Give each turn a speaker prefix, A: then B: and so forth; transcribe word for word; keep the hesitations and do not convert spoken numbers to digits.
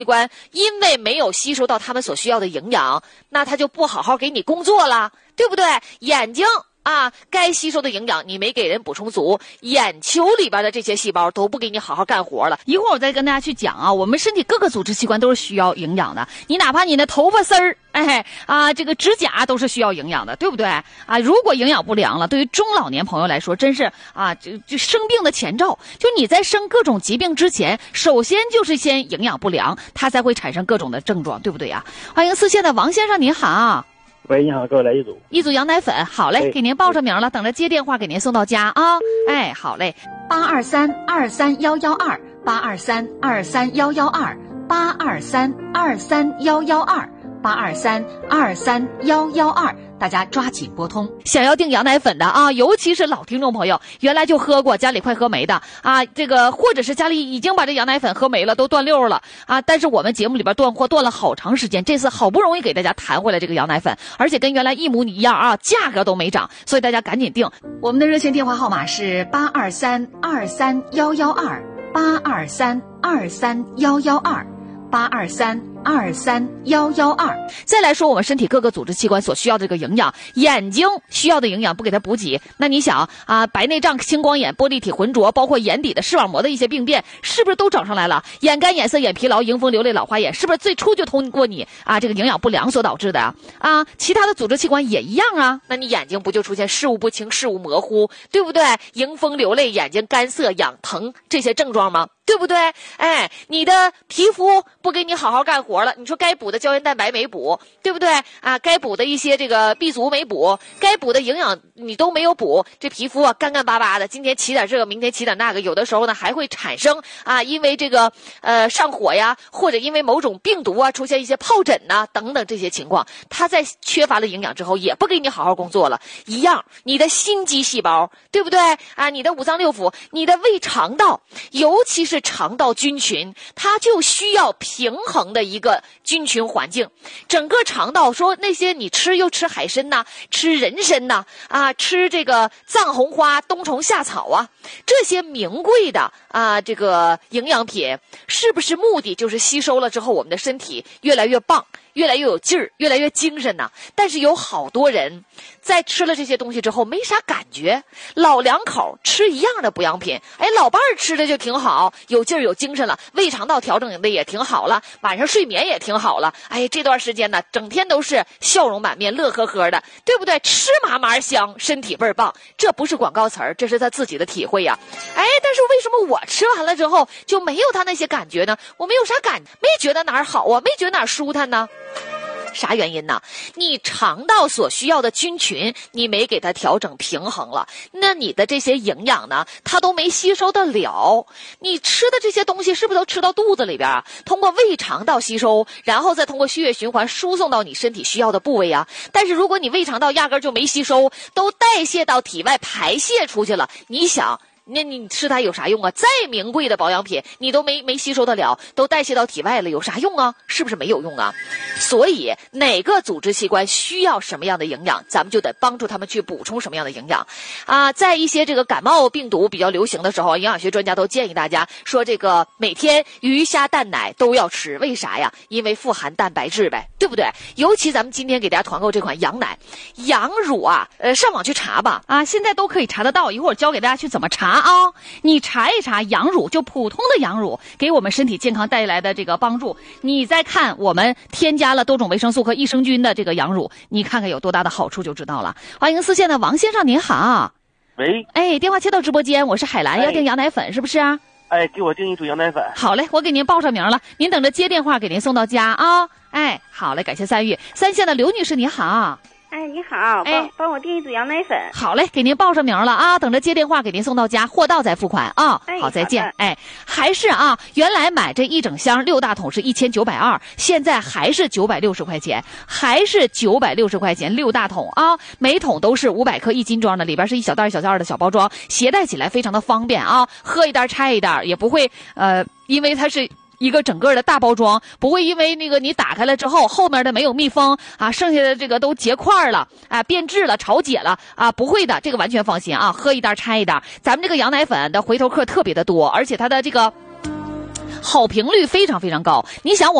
A: 器官因为没有吸收到他们所需要的营养，那他就不好好给你工作了，对不对？眼睛啊，该吸收的营养你没给人补充足，眼球里边的这些细胞都不给你好好干活了。
B: 一会儿我再跟大家去讲啊，我们身体各个组织器官都是需要营养的，你哪怕你的头发丝儿，哎啊，这个指甲都是需要营养的，对不对啊？如果营养不良了，对于中老年朋友来说，真是啊，就就生病的前兆。就你在生各种疾病之前，首先就是先营养不良，它才会产生各种的症状，对不对啊？欢迎四线的王先生，您好。
C: 喂，你好，给我来一组。
B: 一组羊奶粉，好嘞，给您报上名了，等着接电话给您送到家啊。哎，好嘞，
D: 八二三二三幺幺二，八二三二三幺幺二，八二三二三幺幺二，八二三二三幺幺二。大家抓紧拨通。
B: 想要订羊奶粉的啊，尤其是老听众朋友，原来就喝过，家里快喝没的啊，这个或者是家里已经把这羊奶粉喝没了，都断溜了啊。但是我们节目里边断货断了好长时间，这次好不容易给大家弹回来这个羊奶粉，而且跟原来一模一样啊，价格都没涨，所以大家赶紧订。
D: 我们的热线电话号码是八二三二三幺幺二，八二三二三幺幺二，八二三二三幺幺二。
B: 再来说我们身体各个组织器官所需要的这个营养，眼睛需要的营养不给它补给，那你想啊，白内障、青光眼、玻璃体浑浊，包括眼底的视网膜的一些病变，是不是都找上来了？眼干、眼涩、眼疲劳、迎风流泪、老花眼，是不是最初就通过你啊这个营养不良所导致的啊？啊，其他的组织器官也一样啊。
A: 那你眼睛不就出现视物不清、视物模糊，对不对？迎风流泪、眼睛干涩、痒疼这些症状吗？对不对？哎，你的皮肤不给你好好干活了，你说该补的胶原蛋白没补，对不对啊？该补的一些这个 B 族没补，该补的营养你都没有补，这皮肤啊干干巴巴的，今天起点这个，明天起点那个，有的时候呢还会产生啊，因为这个呃上火呀，或者因为某种病毒啊出现一些疱疹呐、啊、等等这些情况，它在缺乏了营养之后，也不给你好好工作了，一样，你的心肌细胞，对不对啊？你的五脏六腑，你的胃肠道，尤其是肠道菌群，它就需要平衡的一个菌群环境。整个肠道说那些你吃又吃海参呐，吃人参呐，啊，吃这个藏红花、冬虫夏草啊，这些名贵的啊这个营养品，是不是目的就是吸收了之后，我们的身体越来越棒，越来越有劲儿，越来越精神呐？但是有好多人在吃了这些东西之后没啥感觉，老两口吃一样的补养品，哎，老伴儿吃的就挺好，有劲儿有精神了，胃肠道调整的也挺好了，晚上睡眠也挺好了，哎，这段时间呢，整天都是笑容满面，乐呵呵的，对不对？吃嘛嘛香，身体倍儿棒，这不是广告词儿，这是他自己的体会呀。哎，但是为什么我吃完了之后就没有他那些感觉呢？我没有啥感，没觉得哪儿好啊，没觉得哪儿舒坦呢？啥原因呢？你肠道所需要的菌群你没给它调整平衡了，那你的这些营养呢，它都没吸收得了。你吃的这些东西是不是都吃到肚子里边啊？通过胃肠道吸收，然后再通过血液循环输送到你身体需要的部位啊。但是如果你胃肠道压根就没吸收，都代谢到体外排泄出去了，你想那你吃它有啥用啊？再名贵的保养品你都没没吸收得了，都代谢到体外了，有啥用啊？是不是没有用啊？所以哪个组织器官需要什么样的营养，咱们就得帮助他们去补充什么样的营养啊。在一些这个感冒病毒比较流行的时候，营养学专家都建议大家说，这个每天鱼虾蛋奶都要吃，为啥呀？因为富含蛋白质呗，对不对？尤其咱们今天给大家团购这款羊奶、羊乳啊，呃，上网去查吧
B: 啊，现在都可以查得到，一会儿教给大家去怎么查啊。你查一查羊乳，就普通的羊乳给我们身体健康带来的这个帮助，你再看我们添加了多种维生素和益生菌的这个羊乳，你看看有多大的好处就知道了。欢迎四线的王先生，您好。
C: 喂，
B: 哎，电话接到直播间，我是海兰，
C: 哎、
B: 要订羊奶粉是不是啊？
C: 哎，给我订一组羊奶粉。
B: 好嘞，我给您报上名了，您等着接电话给您送到家啊。哎，好嘞，感谢参与。三线的刘女士，你好。
E: 哎，你好，帮帮我订一组羊奶粉。
B: 好嘞，给您报上名了啊，等着接电话给您送到家，货到再付款啊。
E: 哎、
B: 好，再见。哎，还是啊，原来买这一整箱六大桶是一千九百二，现在还是九百六十块钱，还是九百六十块钱六大桶啊，每桶都是五百克一斤装的，里边是一小袋一小袋的小包装，携带起来非常的方便啊，喝一袋拆一袋，也不会呃，因为它是一个整个的大包装，不会因为那个你打开了之后后面的没有密封啊，剩下的这个都结块了啊，变质了，潮解了啊，不会的，这个完全放心啊，喝一袋拆一袋。咱们这个羊奶粉的回头客特别的多，而且它的这个好评率非常非常高。你想我。